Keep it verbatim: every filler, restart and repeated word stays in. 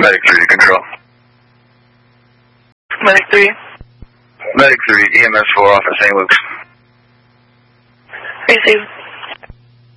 Medic three to control. Medic three. Medic three, E M S four off at Saint Luke's. Receive.